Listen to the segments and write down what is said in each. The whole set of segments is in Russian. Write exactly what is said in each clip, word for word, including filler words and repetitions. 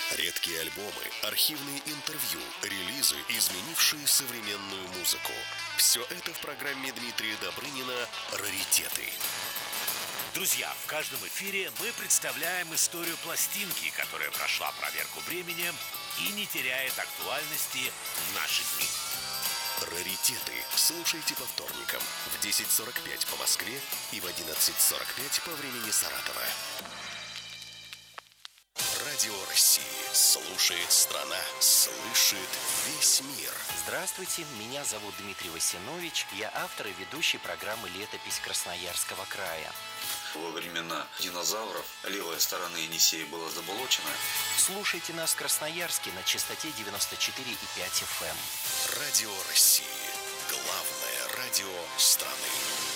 Редкие альбомы, архивные интервью, релизы, изменившие современную музыку. Все это в программе Дмитрия Добрынина «Раритеты». Друзья, в каждом эфире мы представляем историю пластинки, которая прошла проверку временем и не теряет актуальности в наши дни. «Раритеты» слушайте по вторникам в десять сорок пять по Москве и в одиннадцать сорок пять по времени Саратова. Радио России. Слушает страна. Слышит весь мир. Здравствуйте, меня зовут Дмитрий Васинович. Я автор и ведущий программы «Летопись Красноярского края». Во времена динозавров левая сторона Енисея была заболочена. Слушайте нас в Красноярске на частоте девяносто четыре и пять эф эм. Радио России. Главное радио страны.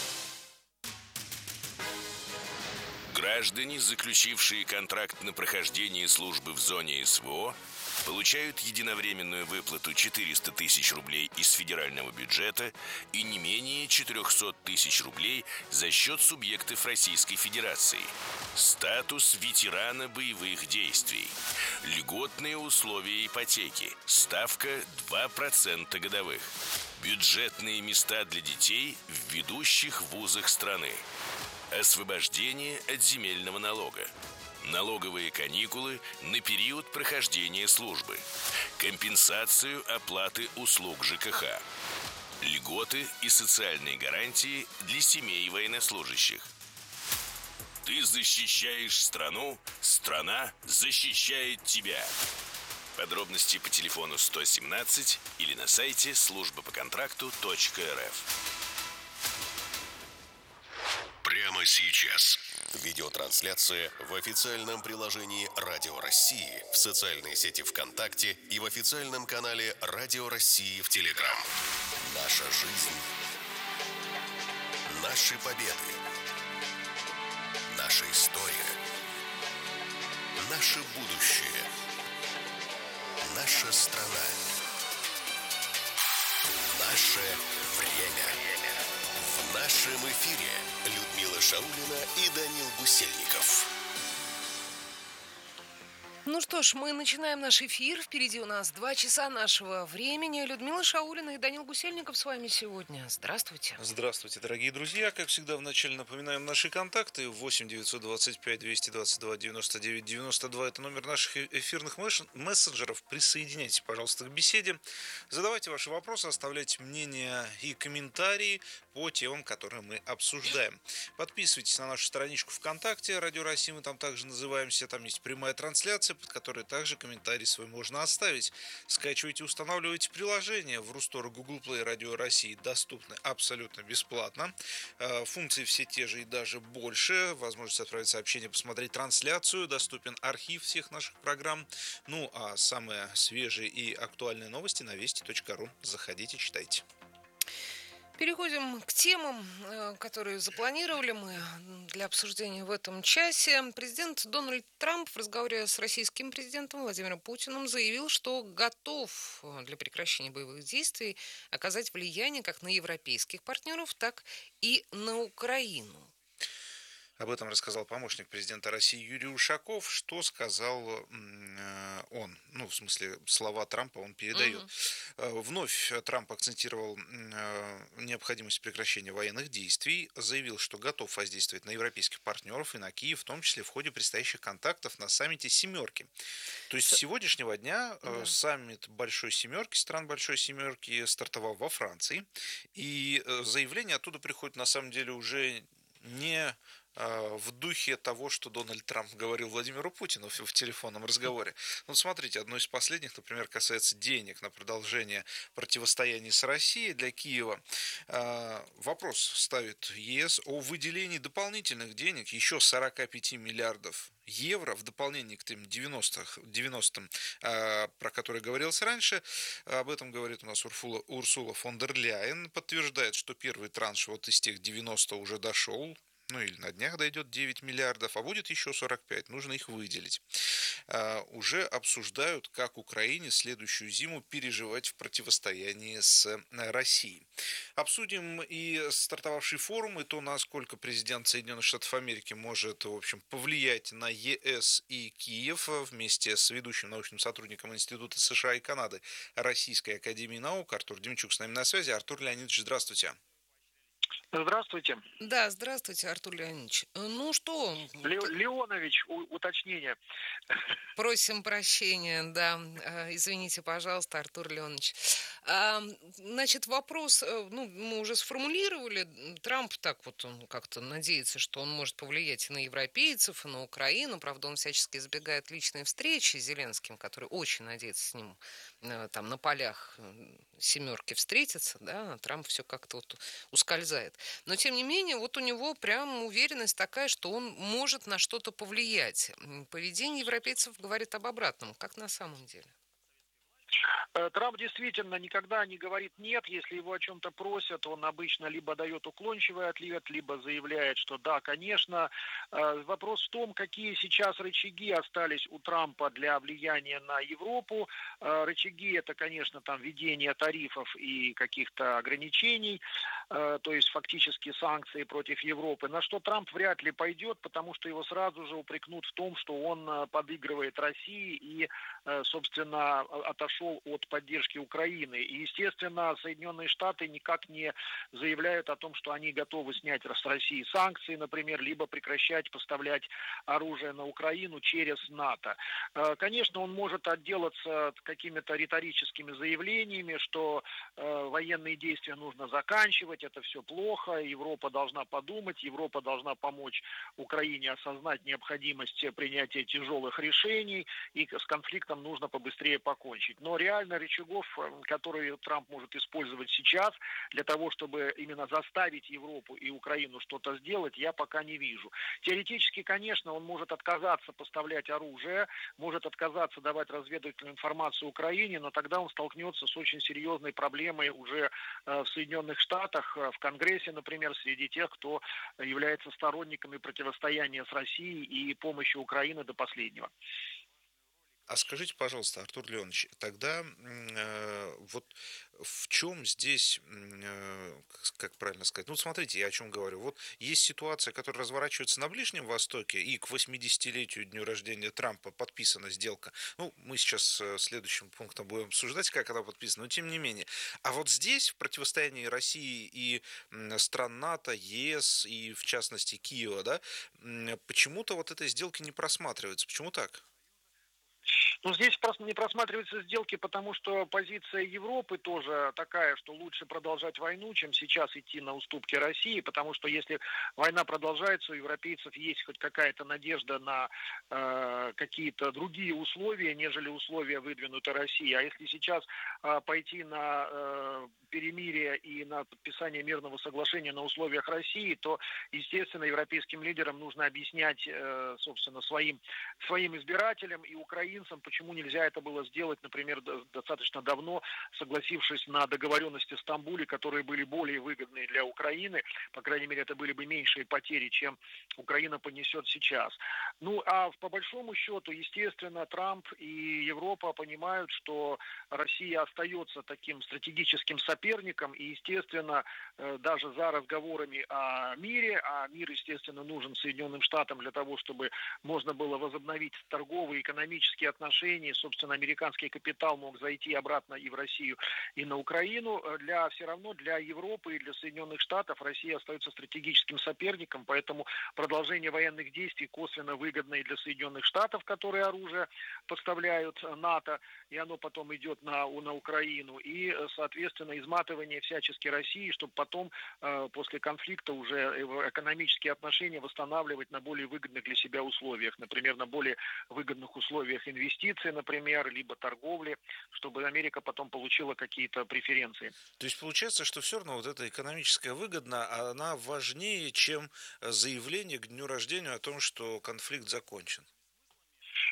Граждане, заключившие контракт на прохождение службы в зоне эс вэ о, получают единовременную выплату четыреста тысяч рублей из федерального бюджета и не менее четыреста тысяч рублей за счет субъектов Российской Федерации. Статус ветерана боевых действий. Льготные условия ипотеки. Ставка два процента годовых. Бюджетные места для детей в ведущих вузах страны. Освобождение от земельного налога. Налоговые каникулы на период прохождения службы. Компенсацию оплаты услуг жэ ка ха. Льготы и социальные гарантии для семей военнослужащих. Ты защищаешь страну, страна защищает тебя. Подробности по телефону сто семнадцать или на сайте служба по контракту точка эр эф. Прямо сейчас. Видеотрансляция в официальном приложении Радио России, в социальной сети ВКонтакте и в официальном канале Радио России в Телеграм. Наша жизнь. Наши победы. Наша история. Наше будущее. Наша страна. Наше время. В нашем эфире Людмила Шаулина и Данил Гусельников. Ну что ж, мы начинаем наш эфир. Впереди у нас два часа нашего времени. Людмила Шаулина и Данил Гусельников с вами сегодня. Здравствуйте. Здравствуйте, дорогие друзья. Как всегда, вначале напоминаем наши контакты. восемь девятьсот двадцать пять двести двадцать два девяносто девять девяносто два. Это номер наших эфирных мессенджеров. Присоединяйтесь, пожалуйста, к беседе. Задавайте ваши вопросы, оставляйте мнения и комментарии по темам, которые мы обсуждаем. Подписывайтесь на нашу страничку ВКонтакте. Радио России мы там также называемся. Там есть прямая трансляция, под которой также комментарий свой можно оставить. Скачивайте, устанавливайте приложение в Рустор, Google Play, Радио России. Доступны абсолютно бесплатно. Функции все те же и даже больше. Возможность отправить сообщение, посмотреть трансляцию. Доступен архив всех наших программ. Ну, а самые свежие и актуальные новости на вести точка ру. Заходите, читайте. Переходим к темам, которые запланировали мы для обсуждения в этом часе. Президент Дональд Трамп в разговоре с российским президентом Владимиром Путиным заявил, что готов для прекращения боевых действий оказать влияние как на европейских партнеров, так и на Украину. Об этом рассказал помощник президента России Юрий Ушаков. Что сказал он? Ну, в смысле, слова Трампа он передает. Угу. Вновь Трамп акцентировал необходимость прекращения военных действий, заявил, что готов воздействовать на европейских партнеров и на Киев, в том числе в ходе предстоящих контактов на саммите «семерки». То есть с сегодняшнего дня да. саммит Большой Семерки, стран Большой Семерки, стартовал во Франции. И заявление оттуда приходит на самом деле уже не в духе того, что Дональд Трамп говорил Владимиру Путину в телефонном разговоре. Ну, смотрите, одно из последних, например, касается денег на продолжение противостояния с Россией для Киева. Вопрос ставит ЕС о выделении дополнительных денег, еще сорок пять миллиардов евро в дополнение к тем девяностым, про которые говорилось раньше. Об этом говорит у нас Урфула, Урсула фон дер Ляйен. Подтверждает, что первый транш вот из тех девяноста уже дошел. Ну или на днях дойдет девять миллиардов, а будет еще сорок пять, нужно их выделить. уже обсуждают, как Украине следующую зиму переживать в противостоянии с Россией. Обсудим и стартовавший форум, и то, насколько президент Соединенных Штатов Америки может, в общем, повлиять на ЕС и Киев вместе с ведущим научным сотрудником Института США и Канады Российской академии наук Артур Демчук с нами на связи. Артур Леонидович, здравствуйте. Здравствуйте. Да, здравствуйте, Артур Леонидович. Ну что? Ле- Леонович, у- уточнение. Просим прощения, да. Извините, пожалуйста, Артур Леонович. А, Значит, вопрос, ну, мы уже сформулировали. Трамп так вот, он как-то надеется, что он может повлиять и на европейцев, и на Украину. Правда, он всячески избегает личной встречи с Зеленским, который очень надеется с ним там на полях семерки встретиться, да, а Трамп все как-то вот ускользает. Но, тем не менее, вот у него прям уверенность такая, что он может на что-то повлиять. Поведение европейцев говорит об обратном. Как на самом деле? Трамп действительно никогда не говорит «нет», если его о чем-то просят, он обычно либо дает уклончивый ответ, либо заявляет, что да, конечно. Вопрос в том, какие сейчас рычаги остались у Трампа для влияния на Европу. Рычаги – это, конечно, там введение тарифов и каких-то ограничений, то есть фактически санкции против Европы, на что Трамп вряд ли пойдет, потому что его сразу же упрекнут в том, что он подыгрывает России и, собственно, отошел от поддержки Украины. И, естественно, Соединенные Штаты никак не заявляют о том, что они готовы снять с России санкции, например, либо прекращать поставлять оружие на Украину через НАТО. Конечно, он может отделаться какими-то риторическими заявлениями, что военные действия нужно заканчивать, это все плохо, Европа должна подумать, Европа должна помочь Украине осознать необходимость принятия тяжелых решений, и с конфликтом нужно побыстрее покончить. Но реально рычагов, которые Трамп может использовать сейчас для того, чтобы именно заставить Европу и Украину что-то сделать, я пока не вижу. Теоретически, конечно, он может отказаться поставлять оружие, может отказаться давать разведывательную информацию Украине, но тогда он столкнется с очень серьезной проблемой уже в Соединенных Штатах, в Конгрессе, например, среди тех, кто является сторонниками противостояния с Россией и помощи Украины до последнего. А скажите, пожалуйста, Артур Леонович, тогда э, вот в чем здесь, э, как правильно сказать, ну смотрите, я о чем говорю. Вот есть ситуация, которая разворачивается на Ближнем Востоке, и к восьмидесятилетию дню рождения Трампа подписана сделка. Ну, мы сейчас следующим пунктом будем обсуждать, как она подписана, но тем не менее. А вот здесь, в противостоянии России и стран НАТО, ЕС и, в частности, Киева, да, почему-то вот этой сделки не просматривается. Почему так? Ну, здесь просто не просматриваются сделки, потому что позиция Европы тоже такая, что лучше продолжать войну, чем сейчас идти на уступки России, потому что если война продолжается, у европейцев есть хоть какая-то надежда на э, какие-то другие условия, нежели условия, выдвинутые Россией. А если сейчас э, пойти на э, перемирие и на подписание мирного соглашения на условиях России, то, естественно, европейским лидерам нужно объяснять, э, собственно, своим, своим избирателям и украинцам, почему нельзя это было сделать, например, достаточно давно, согласившись на договоренности в Стамбуле, которые были более выгодные для Украины. По крайней мере, это были бы меньшие потери, чем Украина понесет сейчас. Ну, а по большому счету, естественно, Трамп и Европа понимают, что Россия остается таким стратегическим соперником, и, естественно, даже за разговорами о мире, а мир, естественно, нужен Соединенным Штатам для того, чтобы можно было возобновить торговые, экономические отношения, собственно, американский капитал мог зайти обратно и в Россию, и на Украину. Для, все равно для Европы и для Соединенных Штатов Россия остается стратегическим соперником, поэтому продолжение военных действий косвенно выгодно и для Соединенных Штатов, которые оружие поставляют НАТО, и оно потом идет на, на Украину, и, соответственно, изматывание всячески России, чтобы потом, после конфликта, уже экономические отношения восстанавливать на более выгодных для себя условиях, например, на более выгодных условиях инвестиций, например, либо торговли, чтобы Америка потом получила какие-то преференции. То есть получается, что все равно вот эта экономическая выгода, она важнее, чем заявление к дню рождения о том, что конфликт закончен.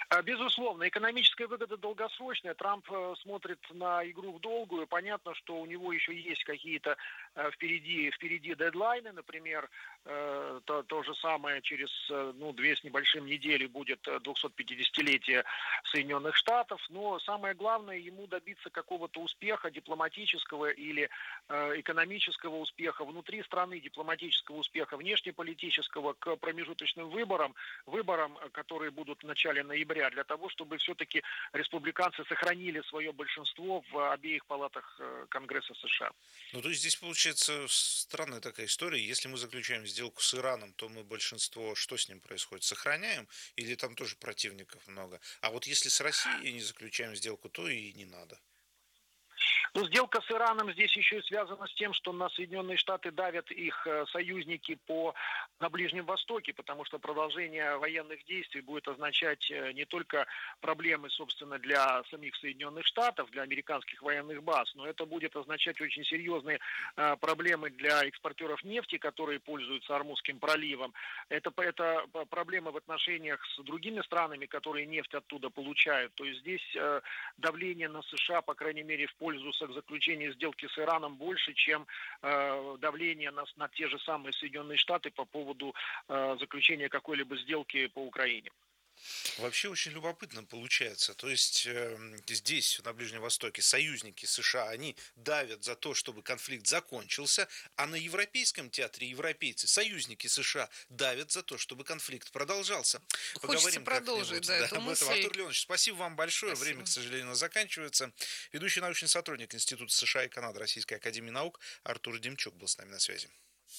А, Безусловно, экономическая выгода долгосрочная. Трамп э, смотрит на игру в долгую. Понятно, что у него еще есть какие-то э, впереди, впереди дедлайны. Например, э, то, то же самое через э, ну, две с небольшим недели будет э, двухсотпятидесятилетие Соединенных Штатов. Но самое главное ему добиться какого-то успеха дипломатического или э, экономического успеха внутри страны, дипломатического успеха внешнеполитического к промежуточным выборам, выборам, э, которые будут в начале ноября, для того, чтобы все-таки республиканцы сохранили свое большинство в обеих палатах э, Конгресса США. Ну, то есть здесь получается странная такая история. Если мы заключаем сделку с Ираном, то мы большинство, что с ним происходит, сохраняем? Или там тоже противников много? А вот если с Россией не заключаем сделку, то и не надо. Ну, сделка с Ираном здесь еще и связана с тем, что на Соединенные Штаты давят их э, союзники по, на Ближнем Востоке, потому что продолжение военных действий будет означать э, не только проблемы, собственно, для самих Соединенных Штатов, для американских военных баз, но это будет означать очень серьезные э, проблемы для экспортеров нефти, которые пользуются Ормузским проливом. Это, это проблемы в отношениях с другими странами, которые нефть оттуда получают. То есть здесь э, давление на США, по крайней мере, в пользу заключения сделки с Ираном больше, чем э, давление на, на те же самые Соединенные Штаты по поводу э, заключения какой-либо сделки по Украине. Вообще очень любопытно получается. То есть э, здесь, на Ближнем Востоке, союзники США, они давят за то, чтобы конфликт закончился, а на европейском театре европейцы, союзники США, давят за то, чтобы конфликт продолжался. Хочется Поговорим продолжить, да, да, эту об мысль. этом. Артур Леонович, спасибо вам большое. Спасибо. Время, к сожалению, заканчивается. Ведущий научный сотрудник Института США и Канады Российской академии наук Артур Демчук был с нами на связи.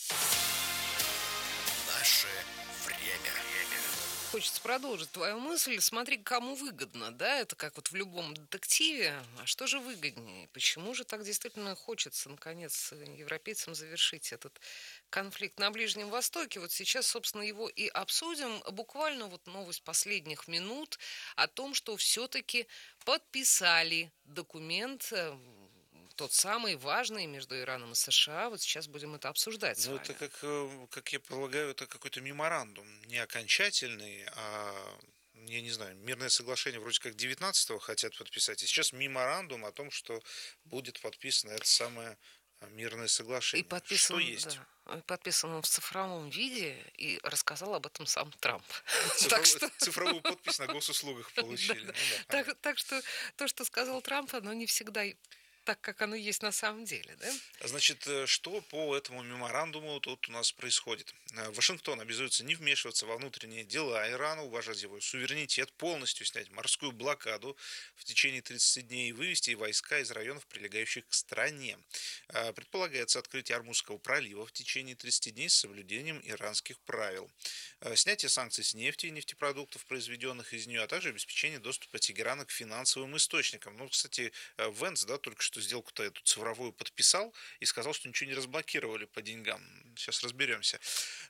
Наше время. Хочется продолжить твою мысль. Смотри, кому выгодно, да? Это как вот в любом детективе. А что же выгоднее? Почему же так действительно хочется, наконец, европейцам завершить этот конфликт на Ближнем Востоке? Вот сейчас, собственно, его и обсудим. Буквально вот новость последних минут о том, что все-таки подписали документ, тот самый важный между Ираном и США. Вот сейчас будем это обсуждать с Ну, вами. это, как, как я полагаю, это какой-то меморандум, не окончательный, а, я не знаю, мирное соглашение вроде как девятнадцатого хотят подписать, и сейчас меморандум о том, что будет подписано это самое мирное соглашение. И подписан, что есть? Да, подписан он в цифровом виде, и рассказал об этом сам Трамп. Цифров... Так что... Цифровую подпись на госуслугах получили. Да, да. Ну, да, так, так что то, что сказал Трамп, оно не всегда так, как оно есть на самом деле, да? Значит, что по этому меморандуму тут у нас происходит? Вашингтон обязуется не вмешиваться во внутренние дела Ирана, уважать его суверенитет, полностью снять морскую блокаду в течение тридцати дней и вывести войска из районов, прилегающих к стране. Предполагается открытие Ормузского пролива в течение тридцати дней с соблюдением иранских правил. Снятие санкций с нефти и нефтепродуктов, произведенных из нее, а также обеспечение доступа Тегерана к финансовым источникам. Ну, кстати, Венс, да, только что сделку-то эту цифровую подписал и сказал, что ничего не разблокировали по деньгам. Сейчас разберемся.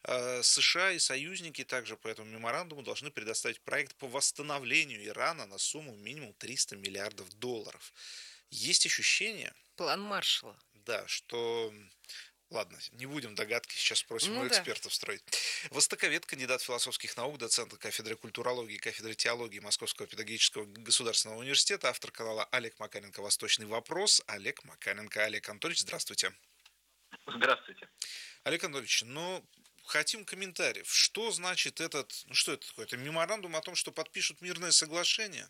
США и союзники также по этому меморандуму должны предоставить проект по восстановлению Ирана на сумму минимум триста миллиардов долларов. Есть ощущение... План Маршалла. Да, что... Ладно, не будем догадки, сейчас спросим ну, у экспертов да. строить. Востоковед, кандидат философских наук, доцент кафедры культурологии и кафедры теологии Московского педагогического государственного университета, автор канала Олег Макаренко «Восточный вопрос». Олег Макаренко. Олег Анатольевич, здравствуйте. Здравствуйте. Олег Анатольевич, ну, хотим комментариев. Что значит этот, ну что это такое? Это меморандум о том, что подпишут мирное соглашение?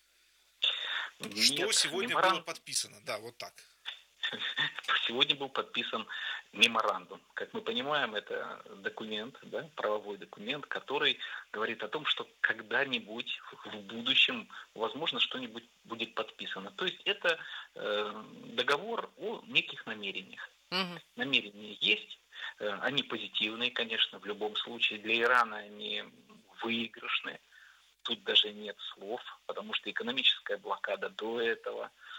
Нет, что сегодня меморан... было подписано? Да, вот так. Сегодня был подписан меморандум. Как мы понимаем, это документ, да, правовой документ, который говорит о том, что когда-нибудь в будущем, возможно, что-нибудь будет подписано. То есть это э, договор о неких намерениях. Угу. Намерения есть, э, они позитивные, конечно, в любом случае. Для Ирана они выигрышные. Тут даже нет слов, потому что экономическая блокада до этого,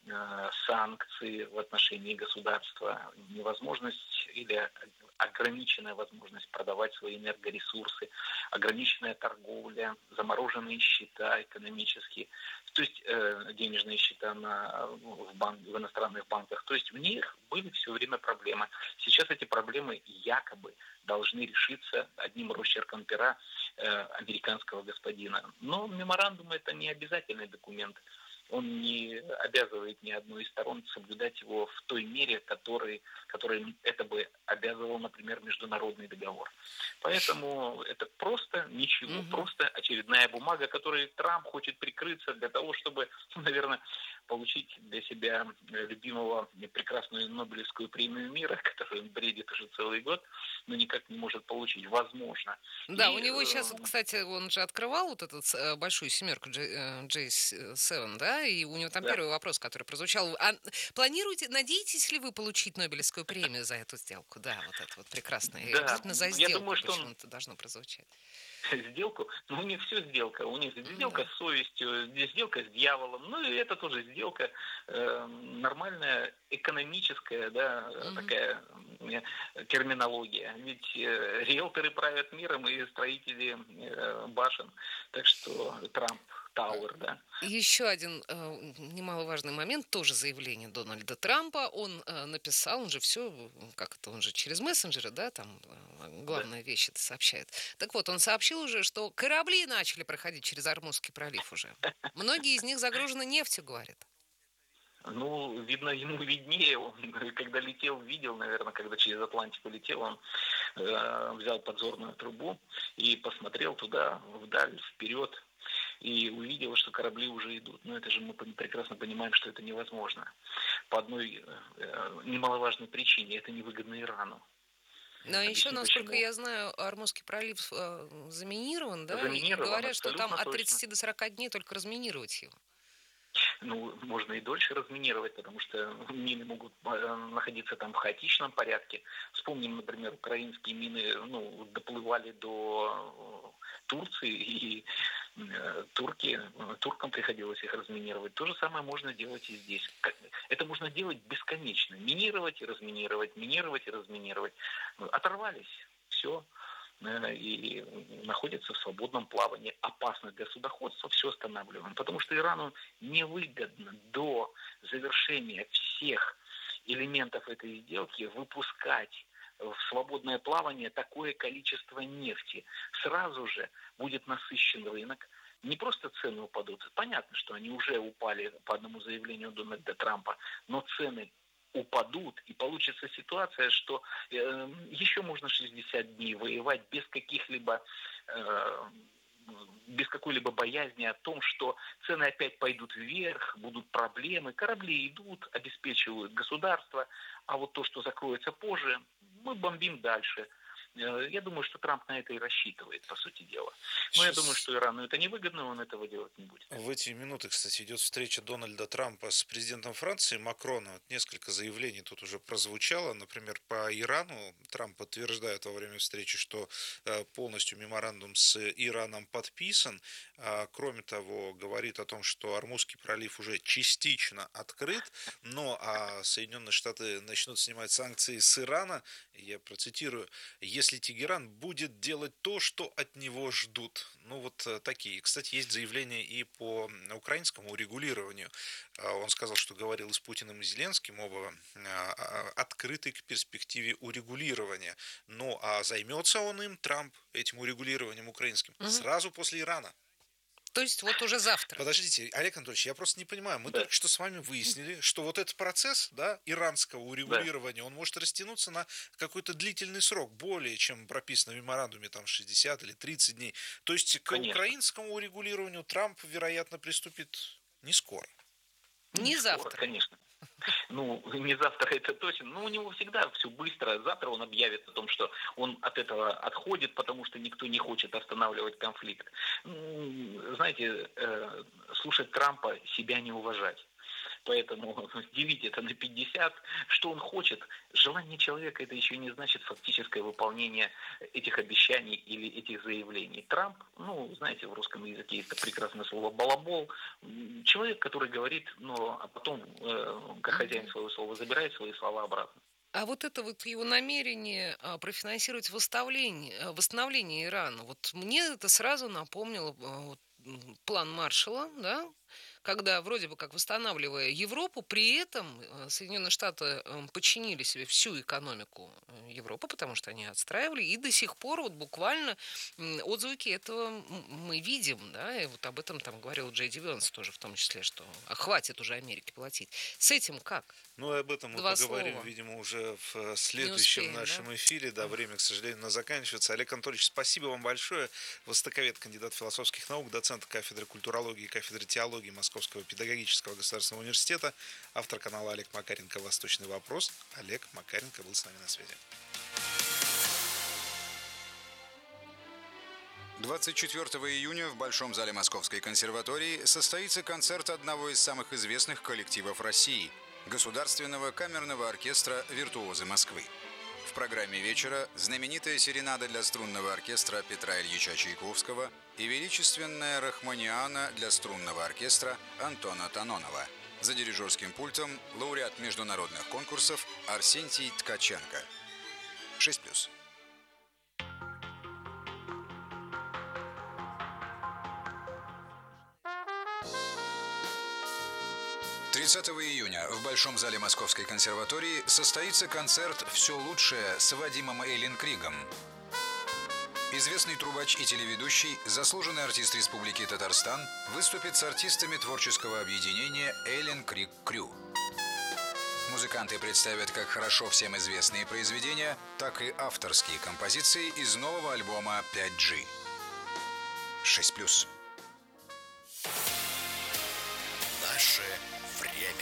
э, санкции в отношении государства, невозможность или ограниченная возможность продавать свои энергоресурсы, ограниченная торговля, замороженные счета экономические, то есть э, денежные счета на, в, банк, в иностранных банках. То есть в них были все время проблемы. Сейчас эти проблемы якобы должны решиться одним росчерком пера э, американского господина. Но меморандум — это не обязательный документ. Он не обязывает ни одну из сторон соблюдать его в той мере, который, который это бы обязывал, например, международный договор. Поэтому это просто ничего, угу. просто очередная бумага, которой Трамп хочет прикрыться для того, чтобы, наверное, получить для себя любимого прекрасную Нобелевскую премию мира, которую он бредит уже целый год, но никак не может получить. Возможно. Да, И, у него сейчас, кстати, он же открывал вот эту большую семерку джей семь, да, и у него там да. первый вопрос, который прозвучал. А планируете, надеетесь ли вы получить Нобелевскую премию за эту сделку? Да, вот это вот прекрасное. Да, обязательно за сделку. Я думаю, что он... он... должно прозвучать. Сделку, ну у них все сделка, у них сделка да. с совестью, сделка с дьяволом, ну и это тоже сделка э, нормальная, экономическая, да, mm-hmm. такая э, терминология. Ведь э, риэлторы правят миром и строители э, башен, так что Трамп Тауэр, да. Еще один э, немаловажный момент, тоже заявление Дональда Трампа. Он э, написал, он же все, как это, он же через мессенджеры, да, там э, главная да. вещь это сообщает. Так вот, он сообщил уже, что корабли начали проходить через Ормузский пролив уже. Многие из них загружены нефтью, говорит. Ну, видно, ему виднее. Он, когда летел, видел, наверное, когда через Атлантику летел, он э, взял подзорную трубу и посмотрел туда, вдаль, вперед, и увидел, что корабли уже идут. Но это же мы прекрасно понимаем, что это невозможно. По одной э, немаловажной причине. Это невыгодно Ирану. Но Объясню, еще, насколько почему. я знаю, Ормузский пролив э, заминирован, да? Заминирован, и говорят, что там точно. от тридцати до сорока дней только разминировать его. Ну, можно и дольше разминировать, потому что мины могут находиться там в хаотичном порядке. Вспомним, например, украинские мины ну, доплывали до Турции, и турки, туркам приходилось их разминировать. То же самое можно делать и здесь. Это можно делать бесконечно. Минировать и разминировать, минировать и разминировать. Оторвались, все. И находятся в свободном плавании. Опасно для судоходства, все останавливаем. Потому что Ирану невыгодно до завершения всех элементов этой сделки выпускать в свободное плавание такое количество нефти. Сразу же будет насыщен рынок. Не просто цены упадут. Понятно, что они уже упали по одному заявлению Дональда Трампа, но цены упадут, и получится ситуация, что э, еще можно шестьдесят дней воевать без каких-либо э, без какой-либо боязни о том, что цены опять пойдут вверх, будут проблемы, корабли идут, обеспечивают государство, а вот то, что закроется позже, мы бомбим дальше. Я думаю, что Трамп на это и рассчитывает, по сути дела. Но Сейчас... я думаю, что Ирану это невыгодно, он этого делать не будет. В эти минуты, кстати, идет встреча Дональда Трампа с президентом Франции Макроном. Вот несколько заявлений тут уже прозвучало. Например, по Ирану Трамп подтверждает во время встречи, что полностью меморандум с Ираном подписан. Кроме того, говорит о том, что Ормузский пролив уже частично открыт, но а Соединенные Штаты начнут снимать санкции с Ирана. Я процитирую: если Тегеран будет делать то, что от него ждут. Ну, вот такие. Кстати, есть заявление и по украинскому урегулированию. Он сказал, что говорил и с Путиным, и Зеленским, оба открыты к перспективе урегулирования. Ну, а займется он им, Трамп, этим урегулированием украинским, угу. сразу после Ирана. То есть вот уже завтра. Подождите, Олег Анатольевич, я просто не понимаю. Мы да. только что с вами выяснили, что вот этот процесс, да, иранского урегулирования, да. он может растянуться на какой-то длительный срок, более чем прописано в меморандуме, там шестьдесят или тридцать дней. То есть к Конечно. украинскому урегулированию Трамп, вероятно, приступит не скоро. Не, не завтра. Скоро, конечно. Ну, не завтра, это точно. Но у него всегда все быстро. Завтра он объявит о том, что он от этого отходит, потому что никто не хочет останавливать конфликт. Знаете, слушать Трампа — себя не уважать. Поэтому делить это на пятьдесят, что он хочет. Желание человека — это еще не значит фактическое выполнение этих обещаний или этих заявлений. Трамп, ну, знаете, в русском языке есть это прекрасное слово «балабол». Человек, который говорит, но а потом, э, как хозяин своего слова, забирает свои слова обратно. А вот это вот его намерение а, профинансировать восстановление, а, восстановление Ирана, вот мне это сразу напомнило а, вот, м, план Маршалла, да, когда вроде бы как восстанавливая Европу, при этом э, Соединенные Штаты э, подчинили себе всю экономику э, Европы, потому что они отстраивали, и до сих пор вот буквально м, отзвуки этого м, мы видим, да, и вот об этом там говорил Джей Ди Венс тоже в том числе, что а хватит уже Америке платить. С этим как? Ну, об этом мы Два поговорим, слова. видимо, уже в следующем успеем, нашем да? эфире. Да, время, к сожалению, на заканчивается. Олег Анатольевич, спасибо вам большое. Востоковед, кандидат философских наук, доцент кафедры культурологии и кафедры теологии Московского педагогического государственного университета, автор канала Олег Макаренко «Восточный вопрос». Олег Макаренко был с нами на связи. двадцать четвёртого июня в Большом зале Московской консерватории состоится концерт одного из самых известных коллективов России – Государственного камерного оркестра «Виртуозы Москвы». В программе вечера знаменитая серенада для струнного оркестра Петра Ильича Чайковского и величественная рахманиана для струнного оркестра Антона Танонова. За дирижерским пультом лауреат международных конкурсов Арсентий Ткаченко. шесть плюс. тридцатого июня в Большом зале Московской консерватории состоится концерт «Все лучшее» с Вадимом Эйленкригом. Известный трубач и телеведущий, заслуженный артист Республики Татарстан, выступит с артистами творческого объединения «Эйленкриг Крю». Музыканты представят как хорошо всем известные произведения, так и авторские композиции из нового альбома пять джи. шесть плюс. Наше время.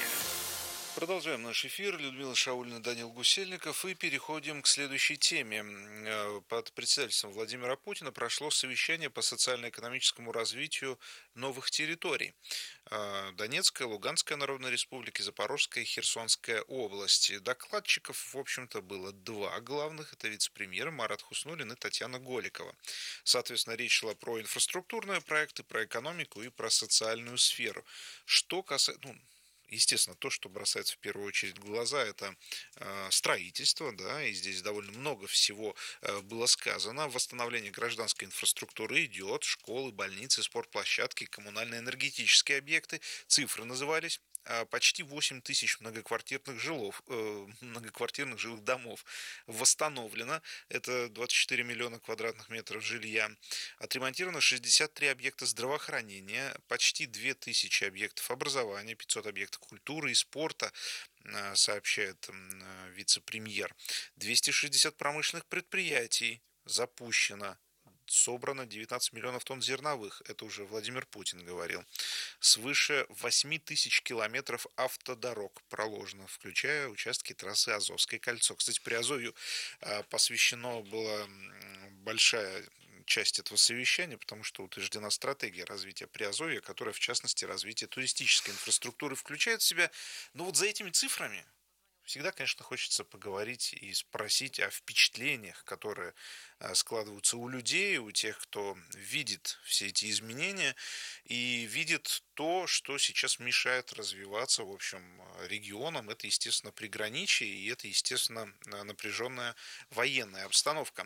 Продолжаем наш эфир. Людмила Шаулина, Данил Гусельников. И переходим к следующей теме. Под председательством Владимира Путина прошло совещание по социально-экономическому развитию новых территорий. Донецкая, Луганская народные республики, Запорожская и Херсонская области. Докладчиков, в общем-то, было два главных. Это вице-премьеры Марат Хуснуллин и Татьяна Голикова. Соответственно, речь шла про инфраструктурные проекты, про экономику и про социальную сферу. Что касается... Ну, естественно, то, что бросается в первую очередь в глаза, это э, строительство, да, и здесь довольно много всего э, было сказано. Восстановление гражданской инфраструктуры идет, школы, больницы, спортплощадки, коммунально-энергетические объекты, цифры назывались. Почти восемь тысяч многоквартирных жилов, э, многоквартирных жилых домов восстановлено. Это двадцать четыре миллиона квадратных метров жилья. Отремонтировано шестьдесят три объекта здравоохранения, почти две тысячи объектов образования, пятьсот объектов культуры и спорта, сообщает вице-премьер. двести шестьдесят промышленных предприятий запущено. Собрано девятнадцать миллионов тонн зерновых, это уже Владимир Путин говорил. Свыше восемь тысяч километров автодорог проложено, включая участки трассы Азовское кольцо. Кстати, Приазовью посвящена была большая часть этого совещания, потому что утверждена стратегия развития Приазовья, которая, в частности, развитие туристической инфраструктуры включает в себя. Но вот за этими цифрами всегда, конечно, хочется поговорить и спросить о впечатлениях, которые складываются у людей, у тех, кто видит все эти изменения и видит то, что сейчас мешает развиваться, в общем, регионам. Это, естественно, приграничие, и это, естественно, напряженная военная обстановка.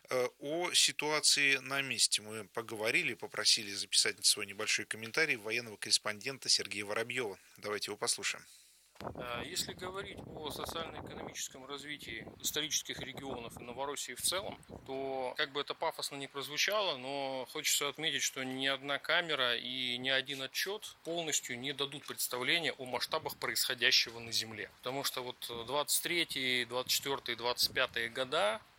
О ситуации на месте мы поговорили, попросили записать свой небольшой комментарий военного корреспондента Сергея Воробьева. Давайте его послушаем. Если говорить о социально-экономическом развитии исторических регионов и Новороссии в целом, то, как бы это пафосно не прозвучало, но хочется отметить, что ни одна камера и ни один отчет полностью не дадут представления о масштабах происходящего на Земле. Потому что вот двадцать третий, двадцать четвёртый, двадцать пятый года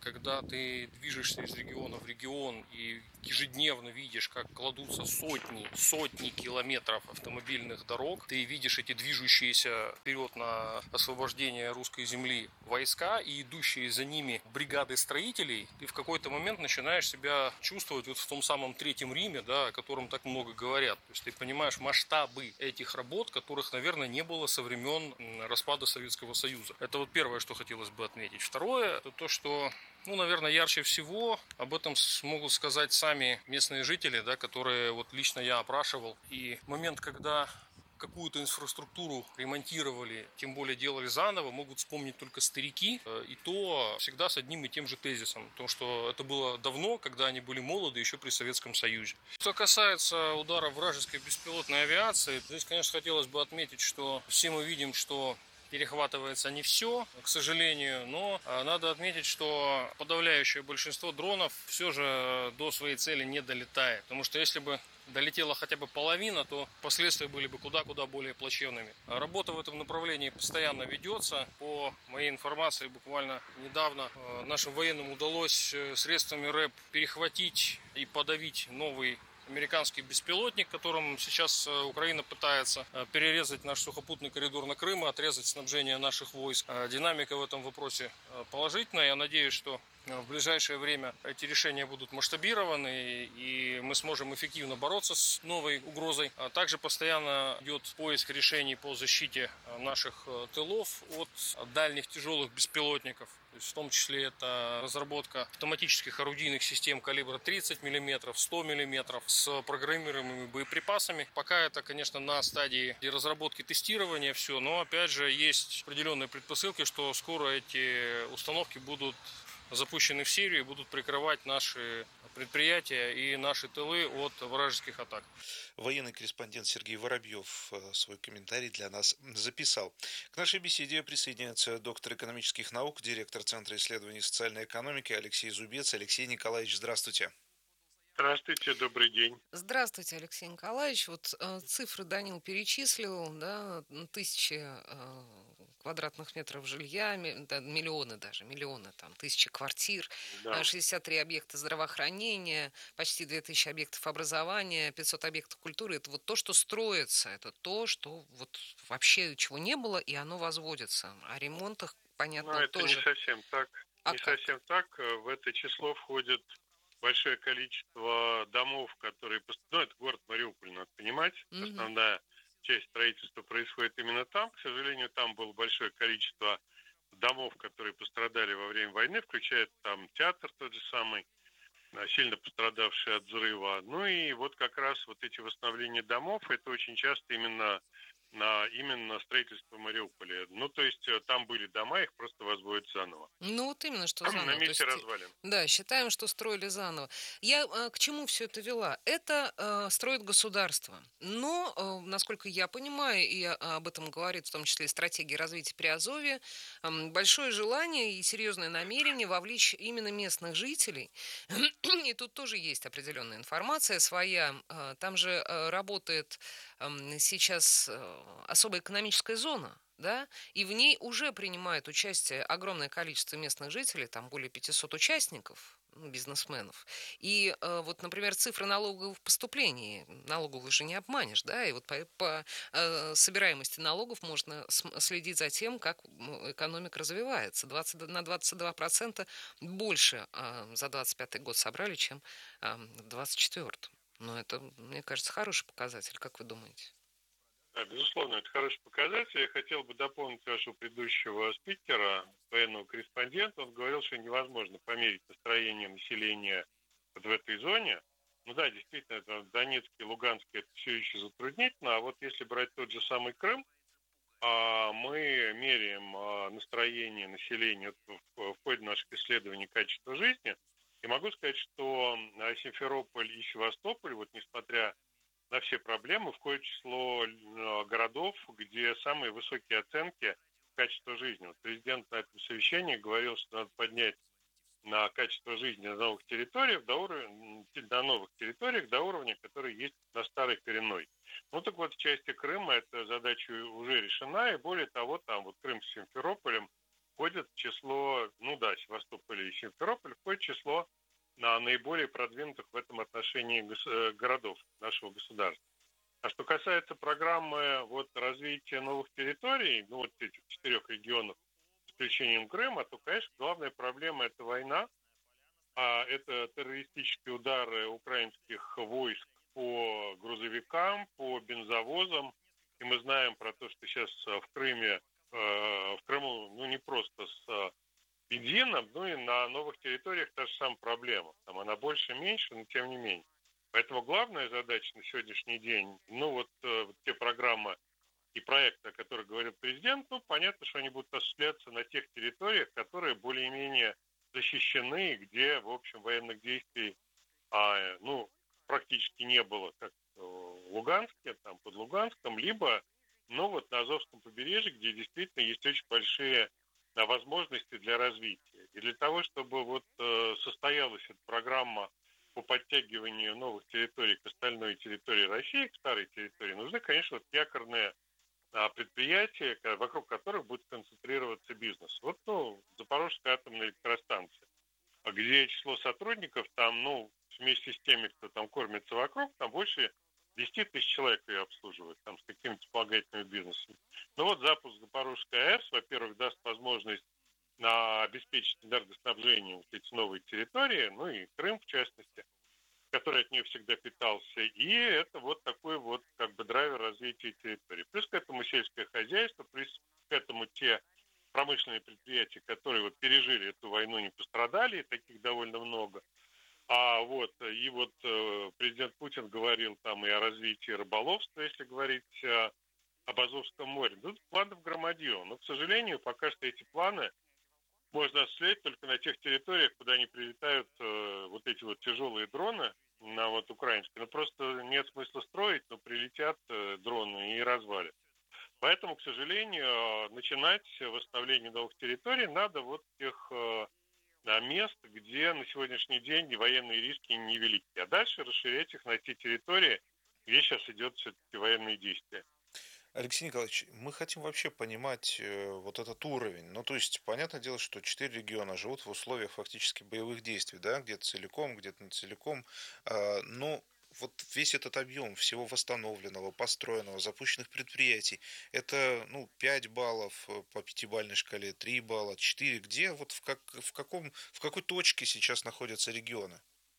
когда ты движешься из региона в регион и ежедневно видишь, как кладутся сотни, сотни километров автомобильных дорог, ты видишь эти движущиеся вперед на освобождение русской земли войска и идущие за ними бригады строителей, ты в какой-то момент начинаешь себя чувствовать вот в том самом Третьем Риме, да, о котором так много говорят. То есть ты понимаешь масштабы этих работ, которых, наверное, не было со времен распада Советского Союза. Это вот первое, что хотелось бы отметить. Второе, это то, что, ну, наверное, ярче всего об этом смогут сказать сами местные жители, да, которые вот лично я опрашивал. И момент, когда какую-то инфраструктуру ремонтировали, тем более делали заново, могут вспомнить только старики, и то всегда с одним и тем же тезисом, потому что это было давно, когда они были молоды, еще при Советском Союзе. Что касается ударов вражеской беспилотной авиации, здесь, конечно, хотелось бы отметить, что все мы видим, что перехватывается не все, к сожалению, но надо отметить, что подавляющее большинство дронов все же до своей цели не долетает, потому что если бы долетела хотя бы половина, то последствия были бы куда-куда более плачевными. Работа в этом направлении постоянно ведется. По моей информации, буквально недавно нашим военным удалось средствами РЭП перехватить и подавить новый американский беспилотник, которым сейчас Украина пытается перерезать наш сухопутный коридор на Крым и отрезать снабжение наших войск. Динамика в этом вопросе положительная. Я надеюсь, что в ближайшее время эти решения будут масштабированы и мы сможем эффективно бороться с новой угрозой. Также постоянно идет поиск решений по защите наших тылов от дальних тяжелых беспилотников. То есть в том числе это разработка автоматических орудийных систем калибра тридцать миллиметров, сто миллиметров с программируемыми боеприпасами. Пока это, конечно, на стадии разработки тестирования все, но опять же есть определенные предпосылки, что скоро эти установки будут запущены в серию и будут прикрывать наши предприятия и наши тылы от вражеских атак. Военный корреспондент Сергей Воробьев свой комментарий для нас записал. К нашей беседе присоединяется доктор экономических наук, директор Центра исследований социальной экономики Алексей Зубец. Алексей Николаевич, здравствуйте. Здравствуйте, добрый день. Здравствуйте, Алексей Николаевич. Вот э, цифры Данил перечислил, да, тысячи э, квадратных метров жилья, да, миллионы даже, миллионы, там, тысячи квартир, да. шестьдесят три объекта здравоохранения, почти две тысячи объектов образования, пятьсот объектов культуры. Это вот то, что строится, это то, что вот вообще чего не было, и оно возводится. О ремонтах, понятно, Но это тоже. не совсем так. А не как? совсем так. В это число входит большое количество домов, которые... Ну, это город Мариуполь, надо понимать. Mm-hmm. Основная часть строительства происходит именно там. К сожалению, там было большое количество домов, которые пострадали во время войны, включая там театр тот же самый, сильно пострадавший от взрыва. Ну и вот как раз вот эти восстановления домов, это очень часто именно на именно строительство Мариуполя. Ну, то есть там были дома, их просто возводят заново. Ну, вот именно, что заново. На месте есть, развалин. Да, считаем, что строили заново. Я э, к чему все это вела? Это э, строит государство. Но, э, насколько я понимаю, и об этом говорит в том числе и стратегия развития Приазовья, э, большое желание и серьезное намерение вовлечь именно местных жителей. И тут тоже есть определенная информация своя. Э, там же э, работает э, сейчас... Э, особая экономическая зона, да, и в ней уже принимает участие огромное количество местных жителей, там более пятисот участников, бизнесменов. И э, вот, например, цифры налоговых поступлений, налоговых же не обманешь, да, и вот по, по э, собираемости налогов можно следить за тем, как экономика развивается. двадцать, на двадцать два процента больше э, за двадцать пятый год собрали, чем э, в двадцать четвёртом. Но это, мне кажется, хороший показатель, как вы думаете? Да, безусловно, это хороший показатель. Я хотел бы дополнить вашего предыдущего спикера, военного корреспондента. Он говорил, что невозможно померить настроение населения вот в этой зоне. Ну да, действительно, это в Донецке и Луганске это все еще затруднительно. А вот если брать тот же самый Крым, мы меряем настроение населения в ходе наших исследований качества жизни. И могу сказать, что Симферополь и Севастополь, вот несмотря на все проблемы, входит в число городов, где самые высокие оценки качества жизни. Вот президент на этом совещании говорил, что надо поднять на качество жизни на новых территориях до уровня, на новых территориях до уровня, который есть на старой коренной. Ну так вот, в части Крыма эта задача уже решена, и более того, там вот Крым с Симферополем входит в число, ну да, Севастополь и Симферополь входит в число на наиболее продвинутых в этом отношении городов нашего государства. А что касается программы вот, развития новых территорий, ну вот этих четырех регионов, с исключением Крыма, то, конечно, главная проблема – это война, а это террористические удары украинских войск по грузовикам, по бензовозам. И мы знаем про то, что сейчас в Крыме, в Крыму, ну не просто с бензином, ну и на новых территориях та же самая проблема. Там она больше, меньше, но тем не менее. Поэтому главная задача на сегодняшний день, ну вот, э, вот те программы и проекты, о которых говорил президент, ну понятно, что они будут осуществляться на тех территориях, которые более-менее защищены, где, в общем, военных действий, а, ну, практически не было, как в Луганске, там под Луганском, либо, ну вот на Азовском побережье, где действительно есть очень большие а, возможности для развития. И для того, чтобы вот э, состоялась эта программа по подтягиванию новых территорий к остальной территории России, к старой территории, нужны, конечно, вот якорные а, предприятия, вокруг которых будет концентрироваться бизнес. Вот, ну, Запорожская атомная электростанция, где число сотрудников там, ну, вместе с теми, кто там кормится вокруг, там больше десять тысяч человек ее обслуживают, там, с какими-то вспомогательными бизнесами. Ну вот запуск Запорожской АЭС, во-первых, даст возможность на обеспечить энергоснабжением вот эти новые территории, ну и Крым в частности, который от нее всегда питался. И это вот такой вот как бы драйвер развития территории. Плюс к этому сельское хозяйство, плюс к этому те промышленные предприятия, которые вот пережили эту войну, не пострадали, и таких довольно много. А вот, и вот э, президент Путин говорил там и о развитии рыболовства, если говорить э, об Азовском море. Ну, планы в громадье. Но, к сожалению, пока что эти планы можно осуществлять только на тех территориях, куда они прилетают э, вот эти вот тяжелые дроны на вот украинские. Ну, просто нет смысла строить, но прилетят э, дроны и развалят. Поэтому, к сожалению, начинать восстановление новых территорий надо вот тех э, мест, где на сегодняшний день военные риски невелики. А дальше расширять их на те территории, где сейчас идет все-таки военные действия. Алексей Николаевич, мы хотим вообще понимать э, вот этот уровень. Ну, то есть, понятное дело, что четыре региона живут в условиях фактически боевых действий, да, где-то целиком, где-то не целиком. Э, но вот весь этот объем всего восстановленного, построенного, запущенных предприятий, это, ну, пять баллов по пятибалльной шкале, три балла, четыре. Где, вот в, как, в, каком, в какой точке сейчас находятся регионы?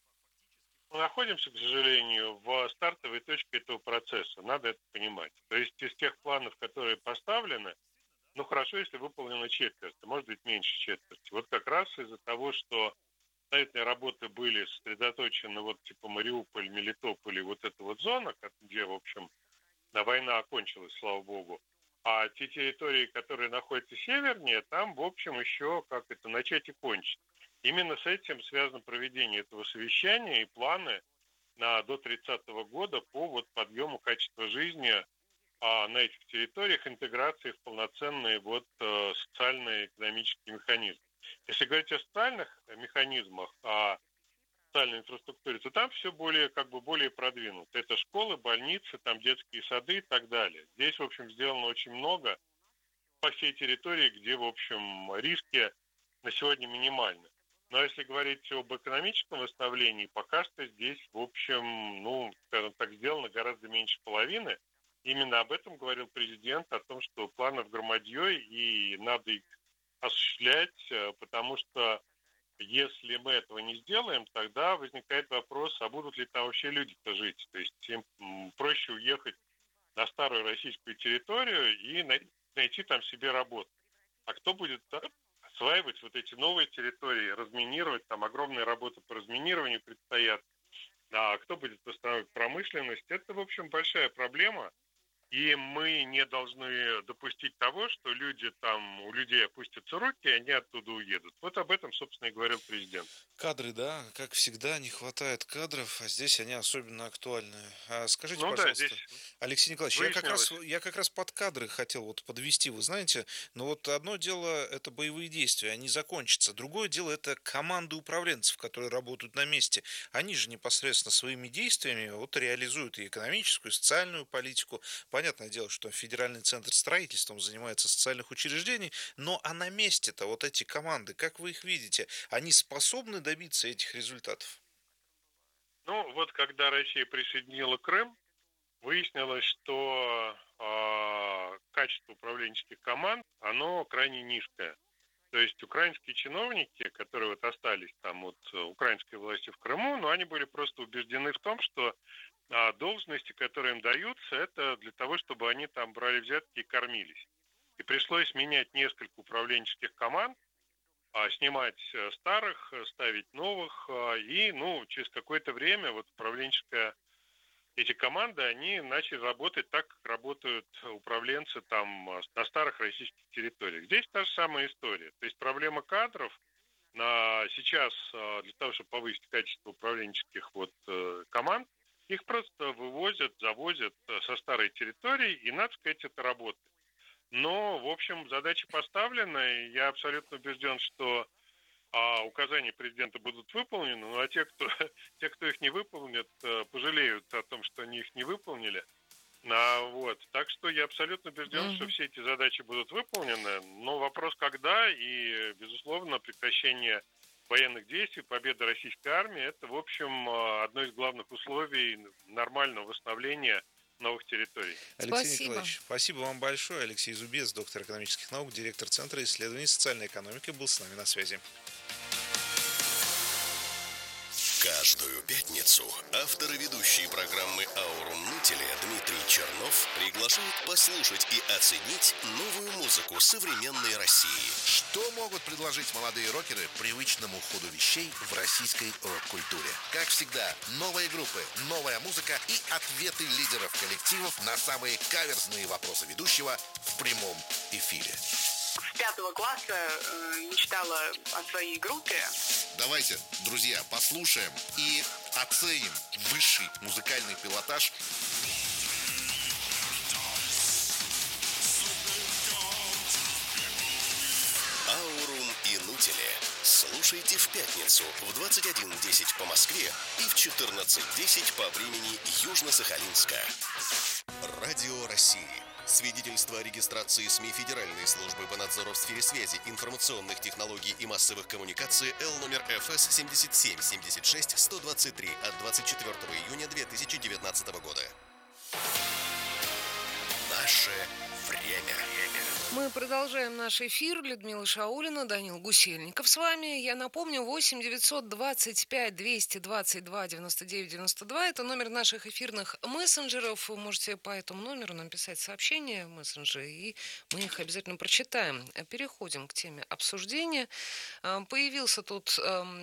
Мы находимся, к сожалению, в стартовой точке этого процесса. Надо это понимать. То есть из тех планов, которые поставлены, ну хорошо, если выполнена четверть, может быть меньше четверти. Вот как раз из-за того, что строительные работы были сосредоточены вот типа Мариуполь, Мелитополь и вот эта вот зона, где, в общем, война окончилась, слава богу. А те территории, которые находятся севернее, там, в общем, еще как это начать и кончить. Именно с этим связано проведение этого совещания и планы на до тридцатого года по вот подъему качества жизни а, на этих территориях, интеграции в полноценные вот а, социальные экономические механизмы. Если говорить о социальных механизмах, о социальной инфраструктуре, то там все более, как бы более продвинуто. Это школы, больницы, там детские сады и так далее. Здесь, в общем, сделано очень много по всей территории, где, в общем, риски на сегодня минимальны. Но если говорить об экономическом восстановлении, пока что здесь, в общем, ну, скажем так, сделано гораздо меньше половины. Именно об этом говорил президент, о том, что планы в громадье, и надо их осуществлять, потому что если мы этого не сделаем, тогда возникает вопрос, а будут ли там вообще люди-то жить? То есть им проще уехать на старую российскую территорию и найти там себе работу. А кто будет осваивать вот эти новые территории, разминировать, там огромные работы по разминированию предстоят, а кто будет восстанавливать промышленность, это, в общем, большая проблема, и мы не должны допустить того, что люди там, у людей опустятся руки, и они оттуда уедут. Вот об этом, собственно, и говорил президент. Кадры, да, как всегда, не хватает кадров, а здесь они особенно актуальны. А скажите, ну, пожалуйста, да, здесь Алексей Николаевич, я как, раз, я как раз под кадры хотел вот подвести, вы знаете, но вот одно дело это боевые действия, они закончатся, другое дело это команды управленцев, которые работают на месте. Они же непосредственно своими действиями вот реализуют и экономическую, и социальную политику. Понятно, понятное дело, что федеральный центр строительством занимается социальных учреждений, но а на месте-то вот эти команды, как вы их видите, они способны добиться этих результатов? Ну, вот когда Россия присоединила Крым, выяснилось, что э, качество управленческих команд, оно крайне низкое. То есть украинские чиновники, которые вот остались там от украинской власти в Крыму, ну, они были просто убеждены в том, что а, должности, которые им даются, это для того, чтобы они там брали взятки и кормились. И пришлось менять несколько управленческих команд, а, снимать старых, ставить новых, а, и, ну, через какое-то время вот управленческая эти команды, они начали работать так, как работают управленцы там на старых российских территориях. Здесь та же самая история. То есть проблема кадров на сейчас для того, чтобы повысить качество управленческих вот команд, их просто вывозят, завозят со старой территории, и, надо сказать, это работает. Но, в общем, задача поставлена, и я абсолютно убежден, что а, указания президента будут выполнены, ну а те, кто, те, кто их не выполнит, пожалеют о том, что они их не выполнили. А, вот. Так что я абсолютно убежден, mm-hmm. что все эти задачи будут выполнены, но вопрос когда, и, безусловно, прекращение военных действий, победа российской армии, это, в общем, одно из главных условий нормального восстановления новых территорий. Алексей спасибо. Николаевич, спасибо вам большое. Алексей Зубец, доктор экономических наук, директор Центра исследований социальной экономики, был с нами на связи. Каждую пятницу автор и ведущий программы «Аурум Нутели» Дмитрий Чернов приглашает послушать и оценить новую музыку современной России. Что могут предложить молодые рокеры привычному ходу вещей в российской рок-культуре? Как всегда, новые группы, новая музыка и ответы лидеров коллективов на самые каверзные вопросы ведущего в прямом эфире. С пятого класса э, мечтала о своей группе. Давайте, друзья, послушаем и оценим высший музыкальный пилотаж. Аурум и Нутели. Слушайте в пятницу в двадцать один десять по Москве и в четырнадцать десять по времени Южно-Сахалинска. Радио России. Свидетельство о регистрации СМИ Федеральной службы по надзору в сфере связи, информационных технологий и массовых коммуникаций Л номер Ф С семьдесят семь семьдесят шесть сто двадцать три от двадцать четвёртого июня две тысячи девятнадцатого года. Наше время. Мы продолжаем наш эфир. Людмила Шаулина, Данил Гусельников с вами. Я напомню, восемь девятьсот двадцать пять двести двадцать два девяносто девять девяносто два. Это номер наших эфирных мессенджеров. Вы можете по этому номеру нам писать сообщения в мессенджеры, и мы их обязательно прочитаем. Переходим к теме обсуждения. Появился тут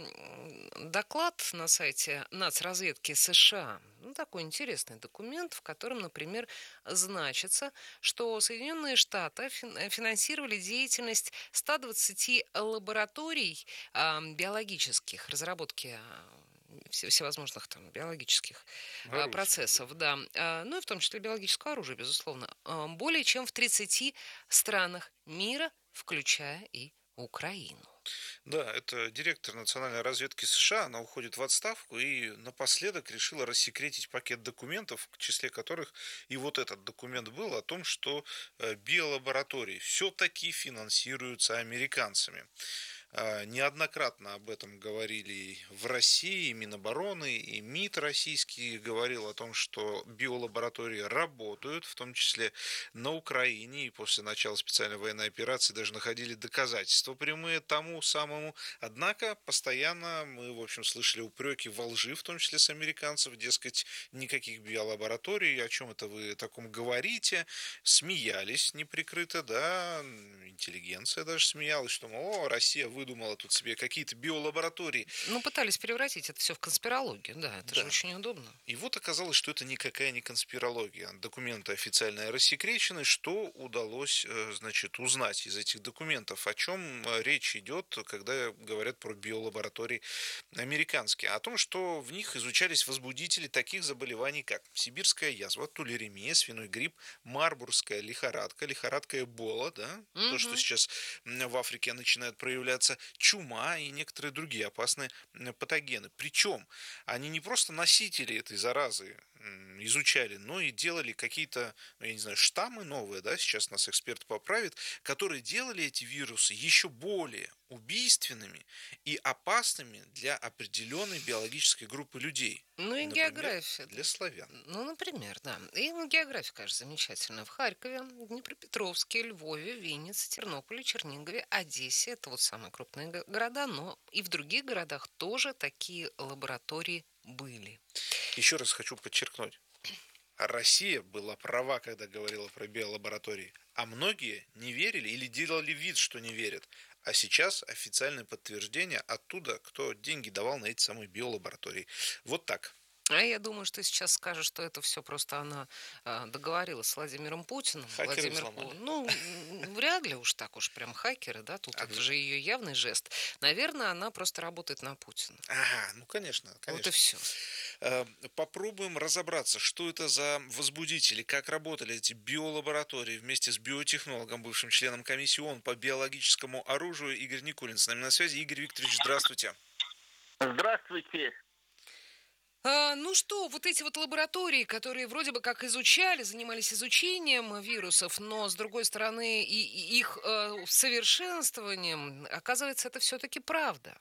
доклад на сайте нацразведки США. Ну, такой интересный документ, в котором, например, значится, что Соединенные Штаты финансировали деятельность ста двадцати лабораторий э, биологических, разработки э, всевозможных там биологических э, процессов, да, э, ну и в том числе биологического оружия, безусловно, э, более чем в тридцати странах мира, включая и Украину. Да, это директор национальной разведки США, она уходит в отставку и напоследок решила рассекретить пакет документов, в числе которых и вот этот документ был о том, что биолаборатории все-таки финансируются американцами. Неоднократно об этом говорили в России, и Минобороны, и МИД российский говорил о том, что биолаборатории работают, в том числе на Украине, и после начала специальной военной операции даже находили доказательства прямые тому самому. Однако постоянно мы, в общем, слышали упреки во лжи, в том числе с американцев, дескать, никаких биолабораторий, о чем это вы таком говорите, смеялись неприкрыто, да, интеллигенция даже смеялась, что, о, Россия выдумала тут себе какие-то биолаборатории. Ну, пытались превратить это все в конспирологию, да, это да. же очень удобно. И вот оказалось, что это никакая не конспирология. Документы официально рассекречены. Что удалось, значит, узнать из этих документов? О чем речь идет, когда говорят про биолаборатории американские? О том, что в них изучались возбудители таких заболеваний, как сибирская язва, тулеремия, свиной грипп, марбургская лихорадка, лихорадка Эбола, да, угу. то, что сейчас в Африке начинает проявляться, чума и некоторые другие опасные патогены. Причем они не просто носители этой заразы, изучали, но и делали какие-то, ну, я не знаю, штаммы новые, да, сейчас нас эксперт поправит, которые делали эти вирусы еще более убийственными и опасными для определенной биологической группы людей. Ну и Например, география. для славян. Ну, например, да. И ну, география, конечно, замечательная. В Харькове, Днепропетровске, Львове, Виннице, Тернополе, Чернигове, Одессе. Это вот самые крупные го- города, но и в других городах тоже такие лаборатории были. Еще раз хочу подчеркнуть. Россия была права, когда говорила про биолаборатории, а многие не верили или делали вид, что не верят. А сейчас официальное подтверждение оттуда, кто деньги давал на эти самые биолаборатории. Вот так. А я думаю, что сейчас скажешь, что это все просто она а, договорилась с Владимиром Путиным. Хакеры Владимир взломали. Пу- Ну, м, вряд ли уж так уж прям хакеры, да, тут это же ее явный жест. Наверное, она просто работает на Путина. Ага, ну конечно, конечно. Вот и все. Э, Попробуем разобраться, что это за возбудители, как работали эти биолаборатории вместе с биотехнологом, бывшим членом комиссии ООН по биологическому оружию Игорь Никулин с нами на связи. Игорь Викторович, здравствуйте. Здравствуйте. А, ну что, вот эти вот лаборатории, которые вроде бы как изучали, занимались изучением вирусов, но с другой стороны и, и их э, совершенствованием, оказывается, это все-таки правда.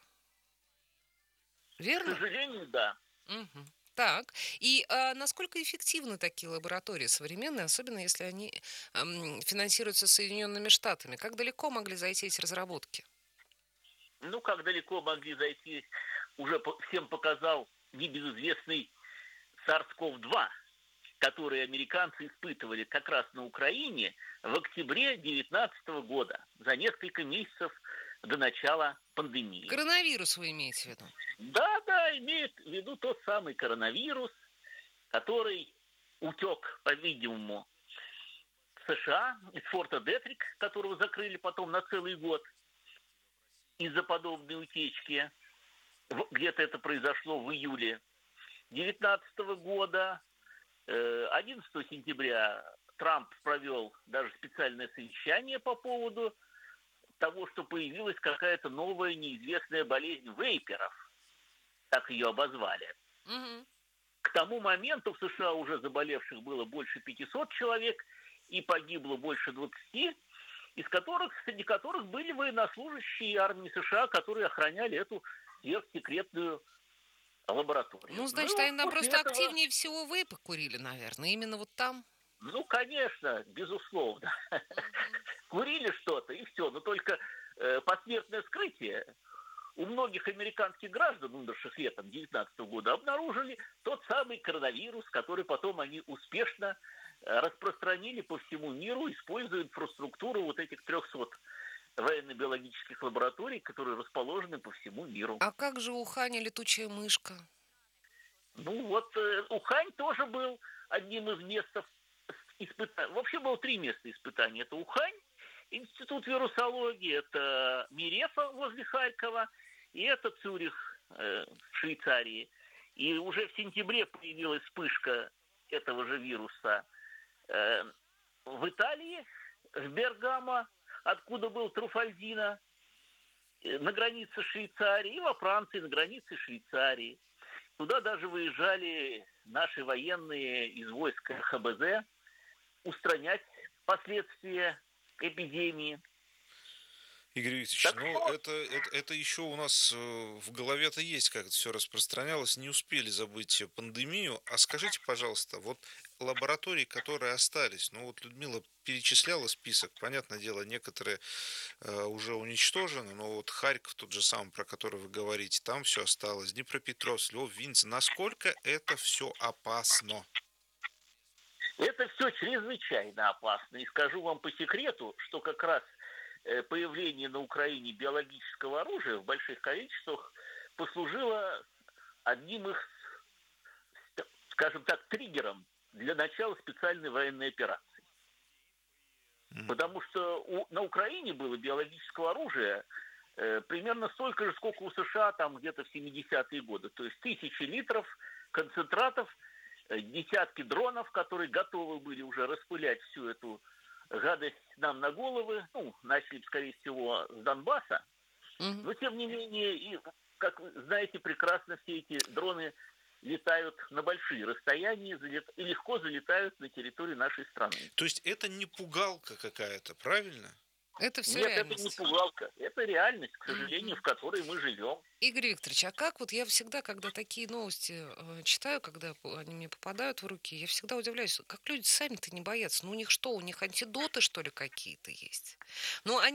Верно? К сожалению, да. Мгм. Так, и а, насколько эффективны такие лаборатории современные, особенно если они ам, финансируются Соединенными Штатами? Как далеко могли зайти эти разработки? Ну, как далеко могли зайти, уже по- всем показал небезызвестный SARS-ков два, который американцы испытывали как раз на Украине в октябре две тысячи девятнадцатого года, за несколько месяцев до начала пандемии. Коронавирус вы имеете в виду? Да, да, имеет в виду тот самый коронавирус, который утек, по-видимому, в США, из форта Детрик, которого закрыли потом на целый год из-за подобной утечки. В- Где-то это произошло в июле две тысячи девятнадцатого года. Э, одиннадцатого сентября Трамп провел даже специальное совещание по поводу того, что появилась какая-то новая неизвестная болезнь вейперов, так ее обозвали. Мгм. К тому моменту в США уже заболевших было больше пятисот человек и погибло больше двадцати, из которых, среди которых были военнослужащие армии США, которые охраняли эту сверхсекретную лабораторию. Ну, значит, Ну, они там после просто этого- активнее всего вейпы курили, наверное. Именно вот там. Ну, конечно, безусловно. Курили что-то, и все. Но только э, посмертное вскрытие у многих американских граждан, умерших летом две тысячи девятнадцатого года, обнаружили тот самый коронавирус, который потом они успешно э, распространили по всему миру, используя инфраструктуру вот этих трехсот военно-биологических лабораторий, которые расположены по всему миру. А как же Ухань летучая мышка? Ну вот э, Ухань тоже был одним из мест испытаний. Вообще было три места испытаний. Это Ухань, Институт вирусологии, это Мирефа возле Харькова, и это Цюрих э, в Швейцарии. И уже в сентябре появилась вспышка этого же вируса э, в Италии, в Бергамо, откуда был Труфальдино, э, на границе Швейцарии, и во Франции, на границе Швейцарии. Туда даже выезжали наши военные из войск ХБЗ устранять последствия эпидемии. Игорь Викторович, Так ну что- это, это, это еще у нас э, в голове-то есть, как это все распространялось, не успели забыть пандемию. А скажите, пожалуйста, вот лаборатории, которые остались, ну вот Людмила перечисляла список, понятное дело, некоторые э, уже уничтожены, но вот Харьков, тот же самый, про который вы говорите, там все осталось, Днепропетровск, Львов, Винница. Насколько это все опасно? Это все чрезвычайно опасно. И скажу вам по секрету, что как раз э, появление на Украине биологического оружия в больших количествах послужило одним из, скажем так, триггером для начала специальной военной операции. Потому что у, на Украине было биологического оружия э, примерно столько же, сколько у США там где-то в семидесятые годы. То есть тысячи литров концентратов, э, десятки дронов, которые готовы были уже распылять всю эту гадость нам на головы. Ну, начали, скорее всего, с Донбасса. Мгм. Но, тем не менее, и, как вы знаете прекрасно, все эти дроны летают на большие расстояния залет... и легко залетают на территорию нашей страны. То есть это не пугалка какая-то, правильно? Это все Нет, реальность. это не пугалка, это реальность, к сожалению, в которой мы живем. Игорь Викторович, а как вот я всегда, когда такие новости э, читаю, когда они мне попадают в руки, я всегда удивляюсь, как люди сами-то не боятся. Ну у них что, у них антидоты, что ли, какие-то есть? Ну, они